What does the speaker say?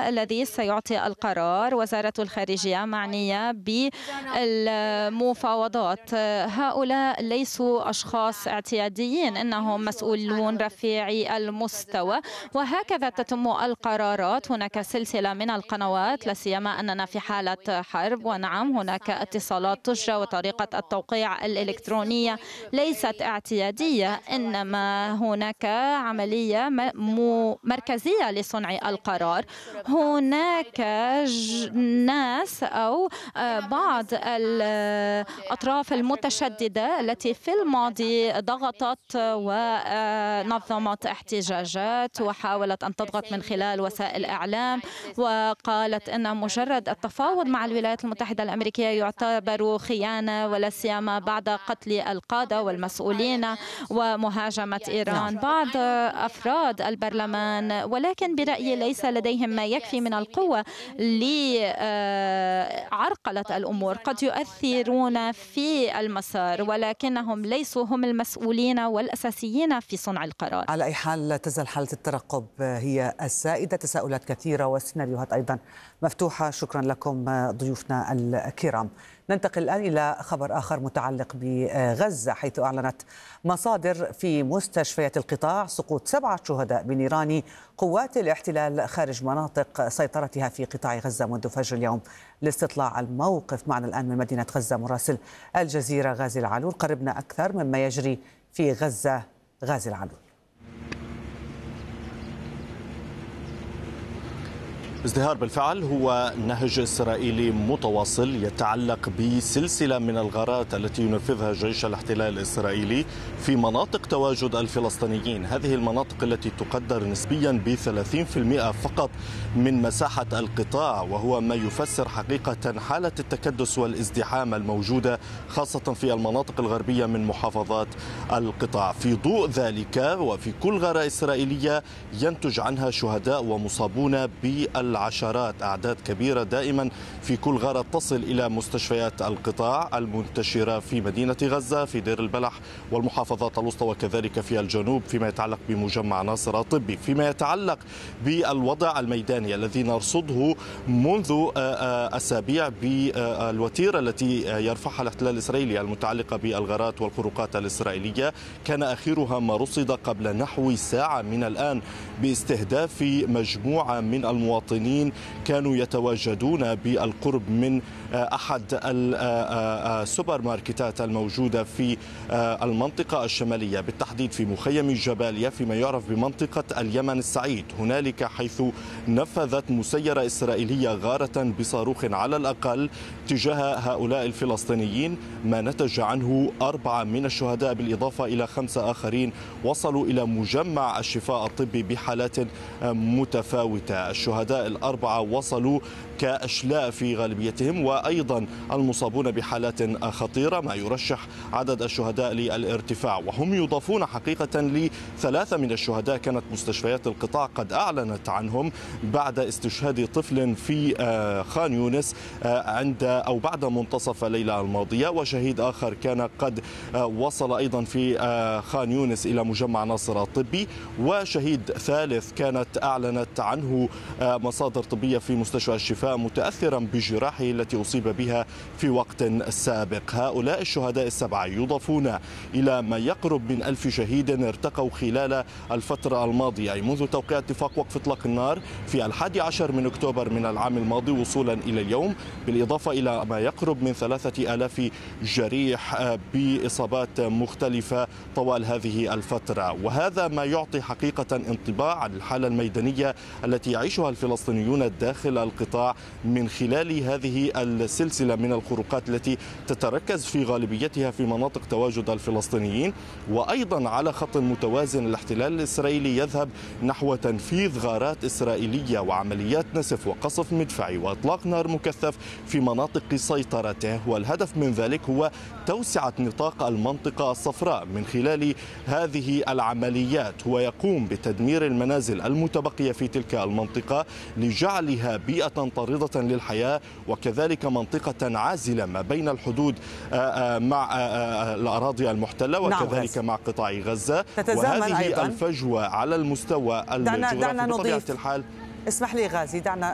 الذي سيعطي القرار. وزارة الخارجية معنية بالمفاوضات. هؤلاء ليسوا أشخاص اعتياديين، إنهم مسؤولون رفيعي المستوى، وهكذا تتم القرارات. هناك سلسلة من القنوات، لا سيما أننا في حالة حرب، ونعم هناك اتصالات تجرى، وطريقة التوقيع الإلكترونية ليست اعتيادية، إنما هناك عملية مركزية لصنع القرار. هناك ناس أو بعض الأطراف المتشددة التي في الماضي ضغطت ونظمت احتجاجات وحاولت أن تضغط من خلال وسائل الإعلام، وقالت أن مجرد التفاوض مع الولايات المتحدة الأمريكية يعتبر خيانة، ولا سيما بعد قتل القادة والمسؤولين ومهاجمة إيران بعض أفراد البرلمان. ولكن برأيي ليس لديهم ما يكفي من القوة لعرقلة الأمور. قد يؤثرون في المسار، ولكنهم ليسوا هم المسؤولين والأساسيين في صنع القرار. على أي حال لا تزال حالة الترقب هي السائدة، تساؤلات كثيرة والسيناريوهات أيضا مفتوحة. شكرا لكم ضيوفنا الكرام. ننتقل الآن إلى خبر آخر متعلق بغزة، حيث أعلنت مصادر في مستشفيات القطاع سقوط 7 شهداء بنيران قوات الاحتلال خارج مناطق سيطرتها في قطاع غزة منذ فجر اليوم. لاستطلاع الموقف معنا الآن من مدينة غزة مراسل الجزيرة غازي العلول. قربنا أكثر مما يجري في غزة غازي العلول. ازدهار بالفعل هو نهج إسرائيلي متواصل يتعلق بسلسلة من الغارات التي ينفذها جيش الاحتلال الإسرائيلي في مناطق تواجد الفلسطينيين. هذه المناطق التي تقدر نسبيا ب30% فقط من مساحة القطاع، وهو ما يفسر حقيقة حالة التكدس والازدحام الموجودة خاصة في المناطق الغربية من محافظات القطاع. في ضوء ذلك وفي كل غارة إسرائيلية ينتج عنها شهداء ومصابون بالعشرات، أعداد كبيرة دائما في كل غارة تصل إلى مستشفيات القطاع المنتشرة في مدينة غزة، في دير البلح والمحافظات الوسطى، وكذلك في الجنوب فيما يتعلق بمجمع ناصر الطبي. فيما يتعلق بالوضع الميداني الذي نرصده منذ أسابيع بالوتيرة التي يرفعها الاحتلال الإسرائيلي المتعلقة بالغارات والخروقات الإسرائيلية، كان آخرها ما رصد قبل نحو ساعة من الآن باستهداف مجموعة من المواطنين كانوا يتواجدون بالقرب من أحد السوبر ماركتات الموجودة في المنطقة الشمالية، بالتحديد في مخيم جباليا فيما يعرف بمنطقة اليمن السعيد. هنالك حيث نفذت مسيرة إسرائيلية غارة بصاروخ على الأقل تجاه هؤلاء الفلسطينيين، ما نتج عنه 4 من الشهداء بالإضافة إلى 5 آخرين وصلوا إلى مجمع الشفاء الطبي بحالات متفاوتة. الشهداء ال4 وصلوا كأشلاء في غالبيتهم، وأيضا المصابون بحالات خطيرة، ما يرشح عدد الشهداء للارتفاع. وهم يضافون حقيقة ل3 من الشهداء كانت مستشفيات القطاع قد أعلنت عنهم بعد استشهاد طفل في خان يونس بعد منتصف الليلة الماضية، وشهيد آخر كان قد وصل أيضا في خان يونس إلى مجمع ناصر الطبي، وشهيد ثالث كانت أعلنت عنه مصادر طبية في مستشفى الشفاء متأثرا بجراحه التي أصيب بها في وقت سابق. هؤلاء الشهداء ال7 يضافون إلى ما يقرب من 1000 شهيد ارتقوا خلال الفترة الماضية، أي منذ توقيع اتفاق وقف إطلاق النار في 11 من أكتوبر من العام الماضي وصولا إلى اليوم، بالإضافة إلى ما يقرب من 3000 جريح بإصابات مختلفة طوال هذه الفترة. وهذا ما يعطي حقيقة انطباع عن الحالة الميدانية التي يعيشها الفلسطينيون داخل القطاع من خلال هذه السلسلة من الخروقات التي تتركز في غالبيتها في مناطق تواجد الفلسطينيين. وأيضا على خط متوازن الاحتلال الإسرائيلي يذهب نحو تنفيذ غارات إسرائيلية وعمليات نسف وقصف مدفعي وإطلاق نار مكثف في مناطق سيطرته، والهدف من ذلك هو توسعة نطاق المنطقة الصفراء. من خلال هذه العمليات هو يقوم بتدمير المنازل المتبقية في تلك المنطقة لجعلها بيئة طاردة للحياة، وكذلك منطقة عازلة ما بين الحدود مع الأراضي المحتلة وكذلك مع قطاع غزة. وهذه الفجوة على المستوى الجغرافي بطبيعة الحال. اسمح لي غازي، دعنا